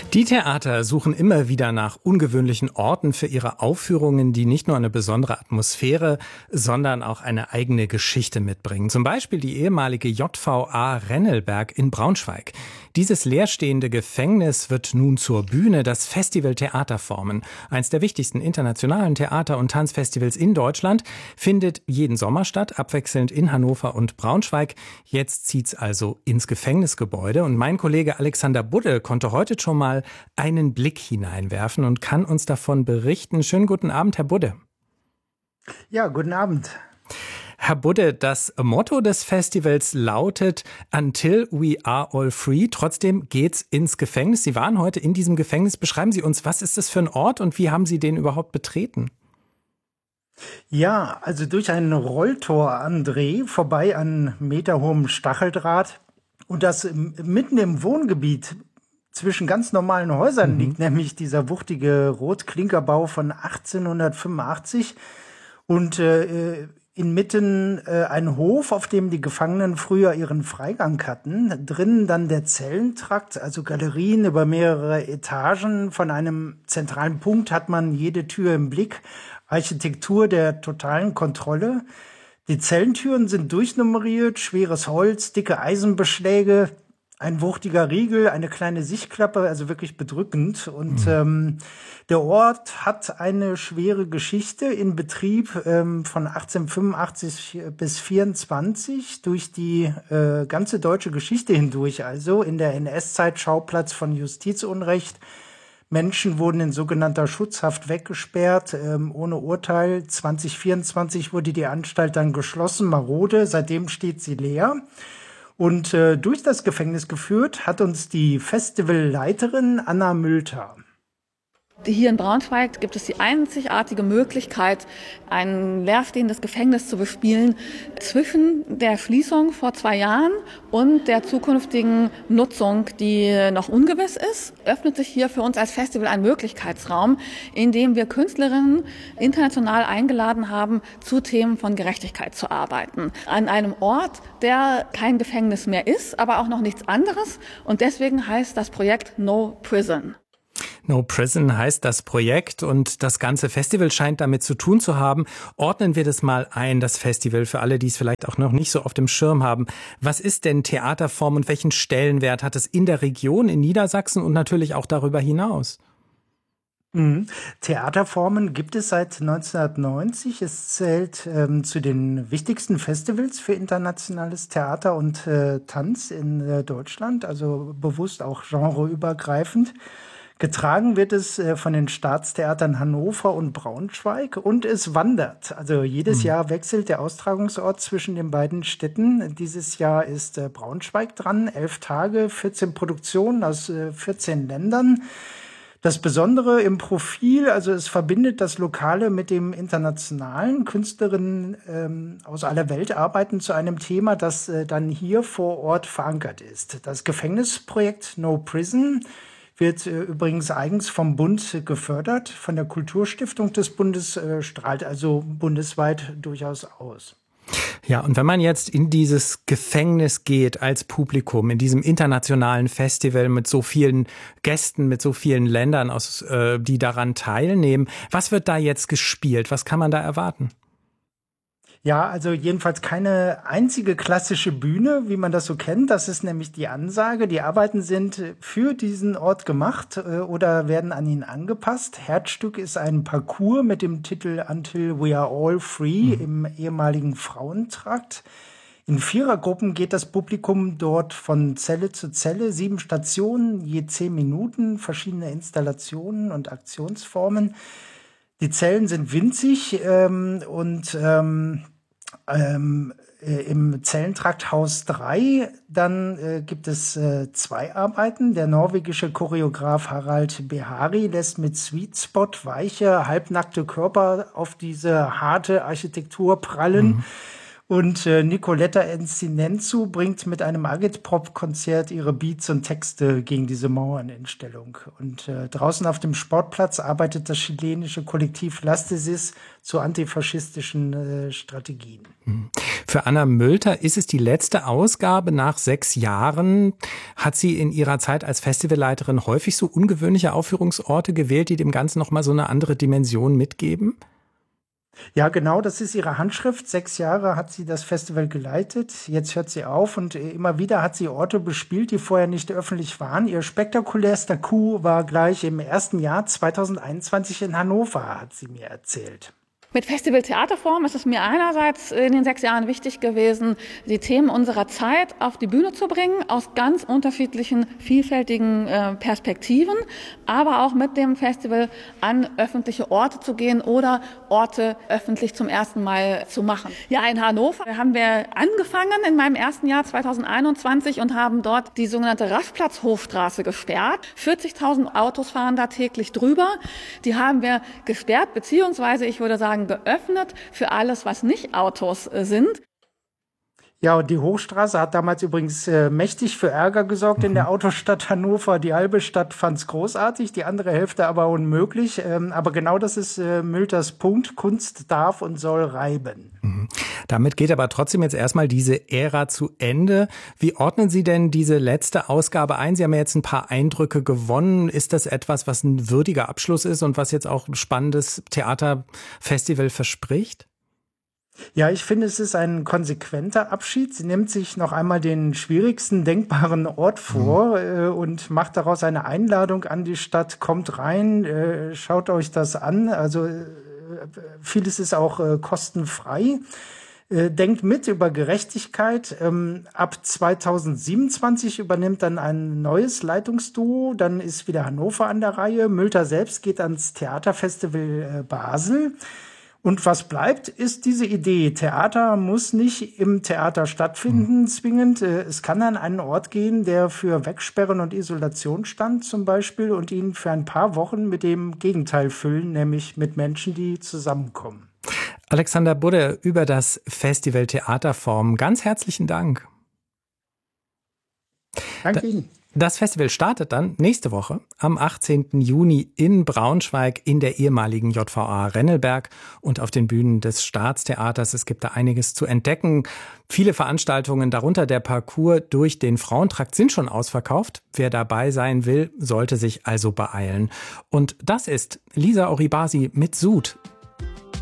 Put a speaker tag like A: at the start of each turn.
A: Die Theater suchen immer wieder nach ungewöhnlichen Orten für ihre Aufführungen, die nicht nur eine besondere Atmosphäre, sondern auch eine eigene Geschichte mitbringen. Zum Beispiel die ehemalige JVA Rennelberg in Braunschweig. Dieses leerstehende Gefängnis wird nun zur Bühne, das Festival Theaterformen. Eins der wichtigsten internationalen Theater- und Tanzfestivals in Deutschland findet jeden Sommer statt, abwechselnd in Hannover und Braunschweig. Jetzt zieht's also ins Gefängnisgebäude. Und mein Kollege Alexander Budde konnte heute schon mal einen Blick hineinwerfen und kann uns davon berichten. Schönen guten Abend, Herr Budde.
B: Ja, guten Abend.
A: Herr Budde, das Motto des Festivals lautet Until we are all free. Trotzdem geht's ins Gefängnis. Sie waren heute in diesem Gefängnis. Beschreiben Sie uns, was ist das für ein Ort und wie haben Sie den überhaupt betreten?
B: Ja, also durch ein Rolltor, André, vorbei an meterhohem Stacheldraht und das mitten im Wohngebiet zwischen ganz normalen Häusern liegt, nämlich dieser wuchtige Rotklinkerbau von 1885 und inmitten ein Hof, auf dem die Gefangenen früher ihren Freigang hatten. Drinnen dann der Zellentrakt, also Galerien über mehrere Etagen. Von einem zentralen Punkt hat man jede Tür im Blick. Architektur der totalen Kontrolle. Die Zellentüren sind durchnummeriert, schweres Holz, dicke Eisenbeschläge, ein wuchtiger Riegel, eine kleine Sichtklappe, also wirklich bedrückend. Und der Ort hat eine schwere Geschichte in Betrieb von 1885 bis 1824 durch die ganze deutsche Geschichte hindurch. Also in der NS-Zeit Schauplatz von Justizunrecht. Menschen wurden in sogenannter Schutzhaft weggesperrt, ohne Urteil. 2024 wurde die Anstalt dann geschlossen, marode. Seitdem steht sie leer. Und durch das Gefängnis geführt hat uns die Festivalleiterin Anna Mülter.
C: Hier in Braunschweig gibt es die einzigartige Möglichkeit, ein leerstehendes Gefängnis zu bespielen zwischen der Schließung vor 2 Jahren und der zukünftigen Nutzung, die noch ungewiss ist. Öffnet sich hier für uns als Festival ein Möglichkeitsraum, in dem wir Künstlerinnen international eingeladen haben, zu Themen von Gerechtigkeit zu arbeiten. An einem Ort, der kein Gefängnis mehr ist, aber auch noch nichts anderes. Und deswegen heißt das Projekt No Prison.
A: No Prison heißt das Projekt und das ganze Festival scheint damit zu tun zu haben. Ordnen wir das mal ein, das Festival, für alle, die es vielleicht auch noch nicht so auf dem Schirm haben. Was ist denn Theaterform und welchen Stellenwert hat es in der Region, in Niedersachsen und natürlich auch darüber hinaus?
B: Theaterformen gibt es seit 1990. Es zählt zu den wichtigsten Festivals für internationales Theater und Tanz in Deutschland, also bewusst auch genreübergreifend. Getragen wird es von den Staatstheatern Hannover und Braunschweig und es wandert. Also jedes Jahr wechselt der Austragungsort zwischen den beiden Städten. Dieses Jahr ist Braunschweig dran, 11 Tage, 14 Produktionen aus 14 Ländern. Das Besondere im Profil, also es verbindet das Lokale mit dem Internationalen. Künstlerinnen aus aller Welt arbeiten zu einem Thema, das dann hier vor Ort verankert ist. Das Gefängnisprojekt No Prison wird übrigens eigens vom Bund gefördert, von der Kulturstiftung des Bundes, strahlt also bundesweit durchaus aus.
A: Ja, und wenn man jetzt in dieses Gefängnis geht als Publikum, in diesem internationalen Festival mit so vielen Gästen, mit so vielen Ländern, die daran teilnehmen, was wird da jetzt gespielt? Was kann man da erwarten?
B: Ja, also jedenfalls keine einzige klassische Bühne, wie man das so kennt. Das ist nämlich die Ansage. Die Arbeiten sind für diesen Ort gemacht oder werden an ihn angepasst. Herzstück ist ein Parcours mit dem Titel Until we are all free im ehemaligen Frauentrakt. In 4er-Gruppen geht das Publikum dort von Zelle zu Zelle, 7 Stationen, je 10 Minuten, verschiedene Installationen und Aktionsformen. Die Zellen sind winzig und im Zellentrakt Haus 3, dann gibt es 2 Arbeiten. Der norwegische Choreograf Harald Behari lässt mit Sweet Spot weiche, halbnackte Körper auf diese harte Architektur prallen. Und Nicoletta Ensinenzu bringt mit einem Agitprop-Konzert ihre Beats und Texte gegen diese Mauern in Stellung. Und draußen auf dem Sportplatz arbeitet das chilenische Kollektiv Lastesis zu antifaschistischen Strategien.
A: Für Anna Mölter ist es die letzte Ausgabe nach 6 Jahren. Hat sie in ihrer Zeit als Festivalleiterin häufig so ungewöhnliche Aufführungsorte gewählt, die dem Ganzen nochmal so eine andere Dimension mitgeben?
B: Ja, genau, das ist ihre Handschrift. 6 Jahre hat sie das Festival geleitet. Jetzt hört sie auf und immer wieder hat sie Orte bespielt, die vorher nicht öffentlich waren. Ihr spektakulärster Coup war gleich im ersten Jahr 2021 in Hannover, hat sie mir erzählt.
C: Mit Festival Theaterforum ist es mir einerseits in den 6 Jahren wichtig gewesen, die Themen unserer Zeit auf die Bühne zu bringen, aus ganz unterschiedlichen, vielfältigen Perspektiven, aber auch mit dem Festival an öffentliche Orte zu gehen oder Orte öffentlich zum ersten Mal zu machen. Ja, in Hannover haben wir angefangen in meinem ersten Jahr 2021 und haben dort die sogenannte Rastplatz-Hofstraße gesperrt. 40.000 Autos fahren da täglich drüber. Die haben wir gesperrt, beziehungsweise ich würde sagen, geöffnet für alles, was nicht Autos sind.
B: Ja, und die Hochstraße hat damals übrigens mächtig für Ärger gesorgt in der Autostadt Hannover. Die halbe Stadt fand's großartig, die andere Hälfte aber unmöglich. Aber genau das ist Mölters Punkt. Kunst darf und soll reiben.
A: Damit geht aber trotzdem jetzt erstmal diese Ära zu Ende. Wie ordnen Sie denn diese letzte Ausgabe ein? Sie haben ja jetzt ein paar Eindrücke gewonnen. Ist das etwas, was ein würdiger Abschluss ist und was jetzt auch ein spannendes Theaterfestival verspricht?
B: Ja, ich finde, es ist ein konsequenter Abschied. Sie nimmt sich noch einmal den schwierigsten denkbaren Ort vor und macht daraus eine Einladung an die Stadt. Kommt rein, schaut euch das an. Also vieles ist auch kostenfrei. Denkt mit über Gerechtigkeit. Ab 2027 übernimmt dann ein neues Leitungsduo. Dann ist wieder Hannover an der Reihe. Mölter selbst geht ans Theaterfestival Basel. Und was bleibt, ist diese Idee. Theater muss nicht im Theater stattfinden, zwingend. Es kann an einen Ort gehen, der für Wegsperren und Isolation stand zum Beispiel und ihn für ein paar Wochen mit dem Gegenteil füllen, nämlich mit Menschen, die zusammenkommen.
A: Alexander Budde über das Festival Theaterforum. Ganz herzlichen Dank.
B: Danke Ihnen.
A: Das Festival startet dann nächste Woche am 18. Juni in Braunschweig in der ehemaligen JVA Rennelberg und auf den Bühnen des Staatstheaters. Es gibt da einiges zu entdecken. Viele Veranstaltungen, darunter der Parcours durch den Frauentrakt, sind schon ausverkauft. Wer dabei sein will, sollte sich also beeilen. Und das ist Lisa Oribasi mit Sud.